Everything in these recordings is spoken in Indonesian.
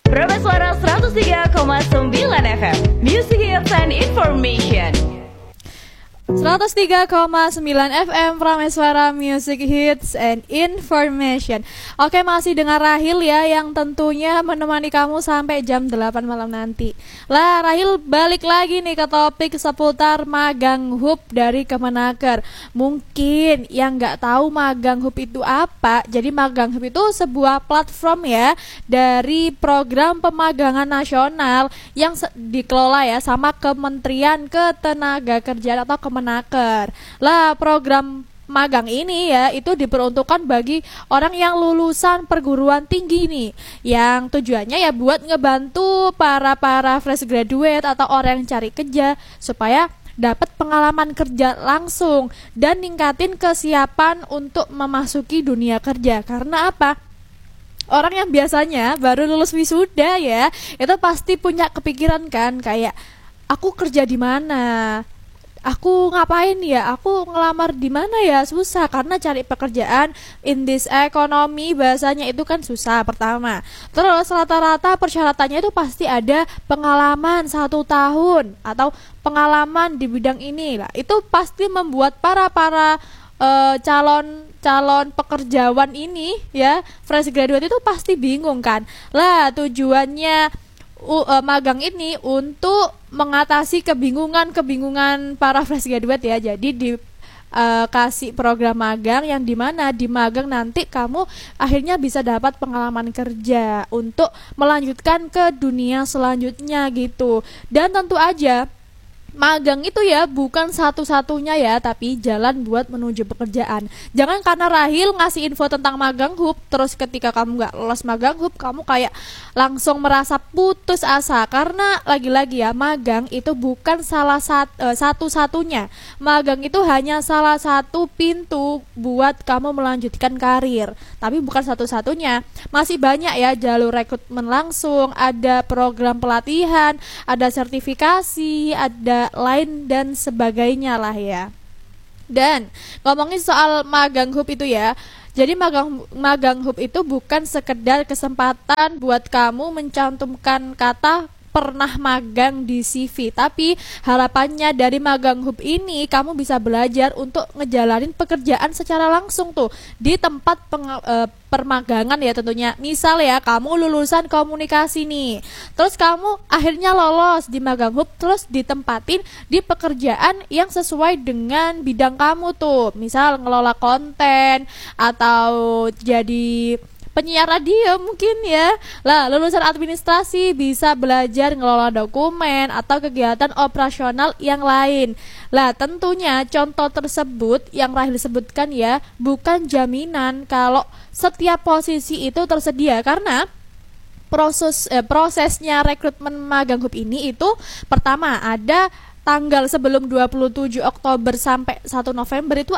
Suara 103,9 FM Music Hits and Information. 103,9 FM Prameswara Music Hits and Information. Oke, masih dengan Rahil ya, yang tentunya menemani kamu sampai jam 8 malam nanti. Lah, Rahil balik lagi nih ke topik seputar magang hub dari Kemenaker. Mungkin yang nggak tahu magang hub itu apa, jadi magang hub itu sebuah platform ya dari program pemagangan nasional yang dikelola ya sama Kementerian Ketenagakerjaan atau Kemenaker. Lah, program magang ini ya itu diperuntukkan bagi orang yang lulusan perguruan tinggi nih, yang tujuannya ya buat ngebantu para fresh graduate atau orang yang cari kerja supaya dapat pengalaman kerja langsung dan ningkatin kesiapan untuk memasuki dunia kerja. Karena apa? Orang yang biasanya baru lulus wisuda ya, itu pasti punya kepikiran kan, kayak aku kerja di mana? Aku ngapain ya? Aku ngelamar di mana ya? Susah karena cari pekerjaan in this economy bahasanya itu kan susah pertama. Terus rata-rata persyaratannya itu pasti ada pengalaman 1 tahun atau pengalaman di bidang ini lah. Itu pasti membuat para calon pekerjaan ini ya, fresh graduate itu pasti bingung kan. Lah, tujuannya magang ini untuk mengatasi kebingungan para fresh graduate ya. Jadi kasih program magang yang dimana di magang nanti kamu akhirnya bisa dapat pengalaman kerja untuk melanjutkan ke dunia selanjutnya gitu. Dan tentu aja magang itu ya bukan satu-satunya ya, tapi jalan buat menuju pekerjaan. Jangan karena Rahil ngasih info tentang magang hub, terus ketika kamu gak lolos magang hub, kamu kayak langsung merasa putus asa. Karena lagi-lagi ya, magang itu bukan satu-satunya. Magang itu hanya salah satu pintu buat kamu melanjutkan karir, tapi bukan satu-satunya. Masih banyak ya jalur rekrutmen langsung, ada program pelatihan, ada sertifikasi, ada lain dan sebagainya lah ya. Dan ngomongin soal magang hub itu ya, jadi magang hub itu bukan sekedar kesempatan buat kamu mencantumkan kata pernah magang di CV, tapi harapannya dari magang hub ini kamu bisa belajar untuk ngejalanin pekerjaan secara langsung tuh di tempat permagangan ya tentunya. Misal ya kamu lulusan komunikasi nih, terus kamu akhirnya lolos di magang hub, terus ditempatin di pekerjaan yang sesuai dengan bidang kamu tuh, misal ngelola konten atau jadi penyiar radio mungkin ya. Lah, lulusan administrasi bisa belajar ngelola dokumen atau kegiatan operasional yang lain. Lah, tentunya contoh tersebut yang Rahil sebutkan ya bukan jaminan kalau setiap posisi itu tersedia, karena prosesnya rekrutmen magang hub ini itu pertama ada tanggal sebelum 27 Oktober sampai 1 November itu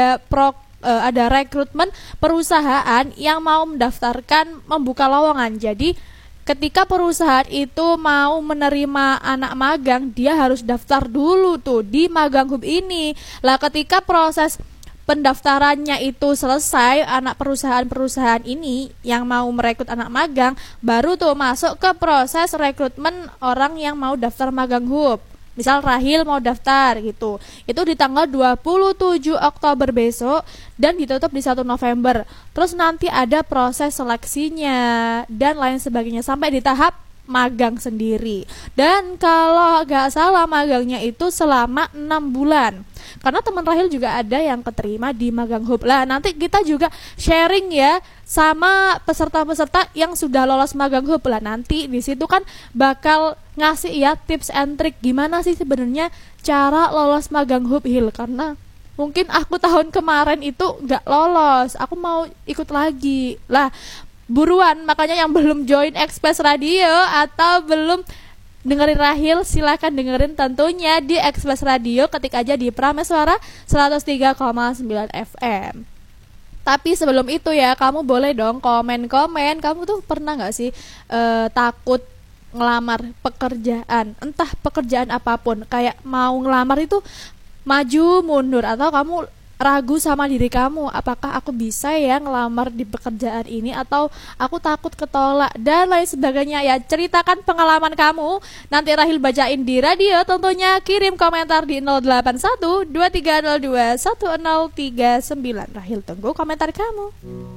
ada rekrutmen perusahaan yang mau mendaftarkan membuka lowongan. Jadi ketika perusahaan itu mau menerima anak magang, dia harus daftar dulu tuh di magang hub ini. Lah, ketika proses pendaftarannya itu selesai, anak perusahaan ini yang mau merekrut anak magang baru tuh masuk ke proses rekrutmen orang yang mau daftar magang hub. Misal Rahil mau daftar gitu, itu di tanggal 27 Oktober besok dan ditutup di 1 November. Terus nanti ada proses seleksinya dan lain sebagainya sampai di tahap magang sendiri. Dan kalau gak salah magangnya itu selama 6 bulan. Karena teman Rahil juga ada yang keterima di magang hub. Lah, nanti kita juga sharing ya sama peserta-peserta yang sudah lolos magang hub. Lah, nanti di situ kan bakal ngasih ya tips and trick gimana sih sebenarnya cara lolos magang hub Hil. Karena mungkin aku tahun kemarin itu gak lolos, aku mau ikut lagi. Lah, buruan, makanya yang belum join Express Radio atau belum dengerin Rahil, silakan dengerin tentunya di Express Radio, ketik aja di Prameswara 103,9 FM. Tapi sebelum itu ya, kamu boleh dong komen-komen, kamu tuh pernah gak sih takut ngelamar pekerjaan, entah pekerjaan apapun, kayak mau ngelamar itu maju mundur, atau kamu ragu sama diri kamu, apakah aku bisa ya ngelamar di pekerjaan ini atau aku takut ketolak dan lain sebagainya. Ya, ceritakan pengalaman kamu, nanti Rahil bacain di radio tentunya. Kirim komentar di 081 2302 1039. Rahil tunggu komentar kamu.